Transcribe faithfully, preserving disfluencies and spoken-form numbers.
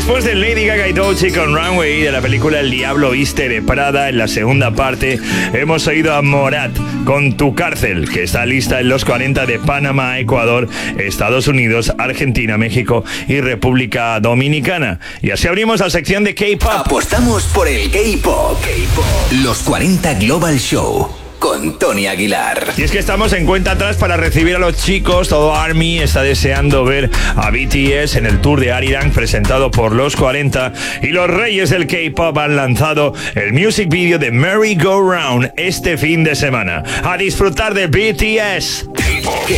Después de Lady Gaga y Doechii con Runway de la película El Diablo Viste de Prada, en la segunda parte hemos oído a Morat con Tu Cárcel, que está lista en los cuarenta de Panamá, Ecuador, Estados Unidos, Argentina, México y República Dominicana. Y así abrimos la sección de K-Pop. Apostamos por el K-Pop. K-Pop. Los cuarenta Global Show con Tony Aguilar. Y es que estamos en cuenta atrás para recibir a los chicos. Todo ARMY está deseando ver a B T S en el tour de Arirang presentado por los cuarenta, y los reyes del K-Pop han lanzado el music video de Merry Go Round este fin de semana. A disfrutar de B T S.